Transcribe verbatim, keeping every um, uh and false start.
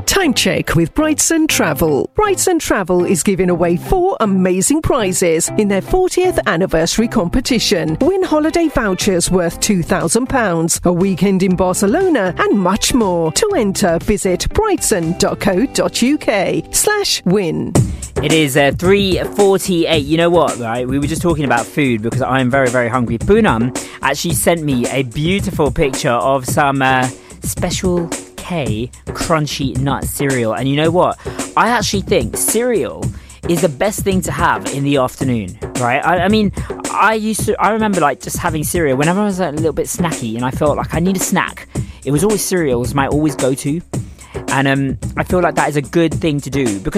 Time check with Brightson Travel. Brightson Travel is giving away four amazing prizes in their fortieth anniversary competition. Win holiday vouchers worth two thousand pounds, a weekend in Barcelona, and much more. To enter, visit brightson.co.uk slash win. It is uh, three forty-eight. You know what, right? We were just talking about food because I am very, very hungry. Poonam actually sent me a beautiful picture of some uh, Special K crunchy nut cereal. And you know what? I actually think cereal is the best thing to have in the afternoon, right? I, I mean, I used to, I remember like just having cereal whenever I was a little bit snacky and I felt like I need a snack. It was always cereal was my always go-to. And um, I feel like that is a good thing to do because